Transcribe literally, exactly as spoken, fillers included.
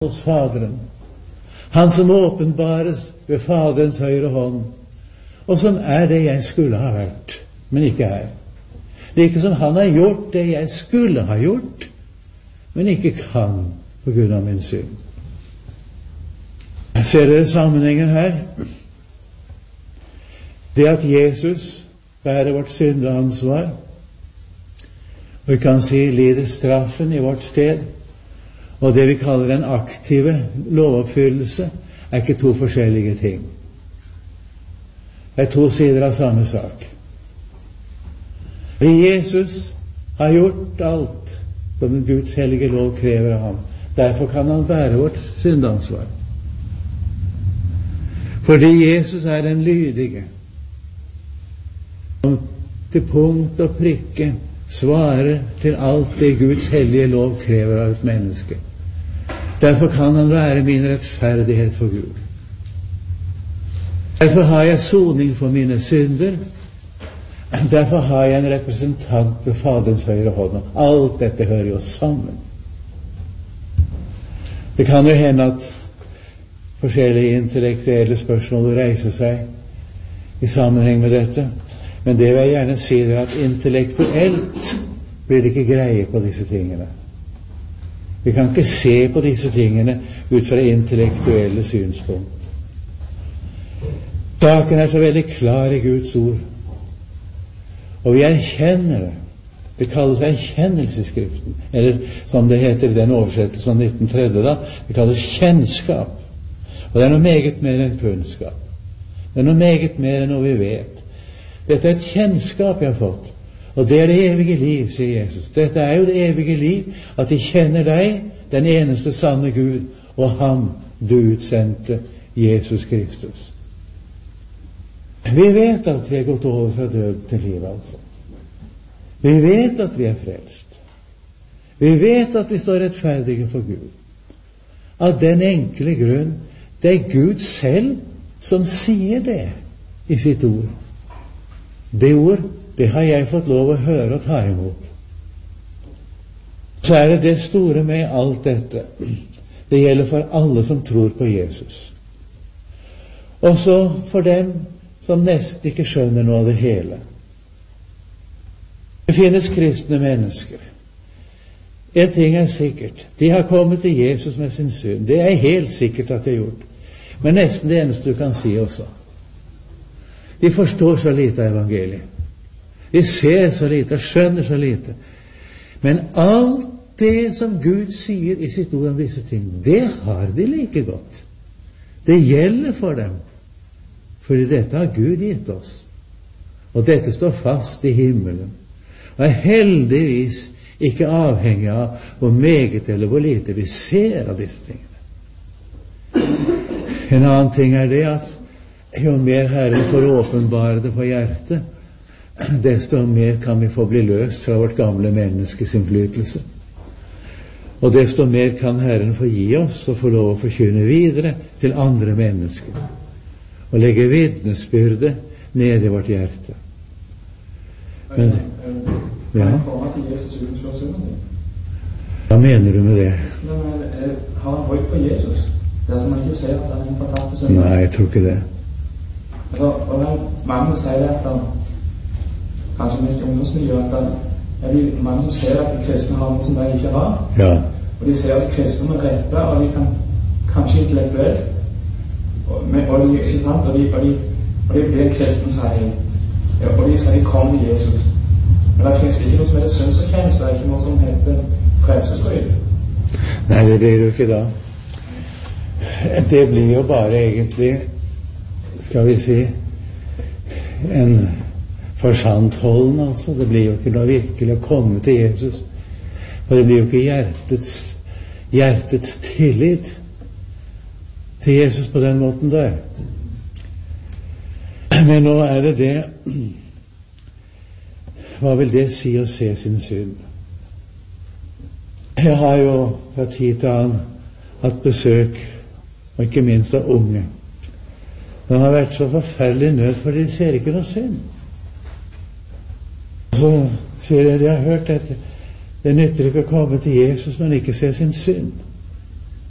hos Faderen. Han som åpenbares ved Faderens høyre hånd, og som er det jeg skulle ha vært, men ikke er. Det er ikke som han har gjort det jeg skulle ha gjort, men ikke kan på grunn av min synd. Ser dere sammenhengen her? Det at Jesus bærer vårt syndeansvar, og vi kan si lider straffen i vårt sted, og det vi kaller den aktive lovoppfyllelse, er ikke to forskjellige ting. Det er to sider av samme sak. Jesus har gjort alt som den Guds hellige lov krever av ham. Derfor kan han bære vårt syndansvar. Fordi Jesus er den lydige, som til punkt og prikke svarer til alt det Guds hellige lov krever av et menneske. Derfor kan han være min rettferdighet for Gud. Derfor har jeg soning for mine synder. Derfor har jeg en representant ved Faderens høyre hånd. Alt dette hører jo sammen. Det kan jo hende at forskjellige intellektuelle spørsmål reiser seg i sammenheng med dette. Men det vil jeg gjerne si er at intellektuelt blir det ikke greie på disse tingene. Vi kan ikke se på disse tingene ut fra intellektuelle synspunkt. Saken er så veldig klar i Guds ord. Og vi erkjenner det. Det kalles erkjennelse i Skriften. Eller som det heter i den oversettelsen av nitten tretti da, det kalles kjennskap. Og det er noe meget mer enn kunnskap. Det er noe meget mer enn noe vi vet. Dette er et kjennskap jeg har fått. Og det er det evige liv, sier Jesus. Dette er jo det evige liv, at de kjenner deg, den eneste sanne Gud, og ham du utsendte, Jesus Kristus. Vi vet at vi er gått over fra død til liv, altså. Vi vet at vi er frelst. Vi vet at vi står rettferdige for Gud. Av den enkle grunn, det er Gud selv som sier det i sitt ord. Det ord, det har jeg fått lov å høre og ta imot. Så er det det store med alt dette. Det gjelder for alle som tror på Jesus. Også for dem som nesten ikke skjønner noe av det hele. Det finnes kristne mennesker. En ting er sikkert. De har kommet til Jesus med sin synd. Det er helt sikkert at de har gjort. Men nesten det eneste du kan si også. De forstår så lite av evangeliet. De ser så lite og skjønner så lite. Men alt det som Gud sier i sitt ord om disse ting, det har de like godt. Det gjelder for dem. Fordi dette har Gud gitt oss. Og dette står fast i himmelen. Og er heldigvis ikke avhengig av hvor meget eller hvor lite vi ser av disse tingene. En annen ting er det at jo mer Herren får åpenbare det på hjertet, desto mer kan vi få bli løst fra vårt gamle menneskes innflytelse. Og desto mer kan Herren få gi oss og få lov å forkynne videre til andre mennesker. Og legge vitnesbyrde ned i vårt hjerte. Men, ja. Hva mener du med det? Har han høyt på Jesus? Det er som man ikke ser at han er en fortapt sønn. Nei, jeg tror ikke det. Og, og når mange sier at han, kanskje mest i ungdomsmiljøet, at han, er det mange som ser at de kristne har noe som de ikke har. Ja. Og de ser at de kristne må rette, og de kan kanskje intellektuelt, og, men, og de, ikke sant, og de, og de, og de blir kristne, sier de. Ja, og de sier de kommer til Jesus. Men det finnes ikke noe som heter synserkjennelse, det er ikke noe som heter frelsesfryd. Nei, det blir jo ikke da. Det blir jo bare egentlig, skal vi si, en forsantholden, altså. Det blir jo ikke noe virkelig å komme til Jesus. For det blir jo ikke hjertets, hjertets tillit til Jesus på den måten der. Men nå er det det, hva vil det si å se sin synd? Jeg har jo fra tid til annen hatt besøk, og ikke minst av unge. De har vært så forferdelig nød, for de ser ikke noe synd. Så sier jeg, de har hørt dette. Det nytter ikke å komme til Jesus når han ikke ser sin synd.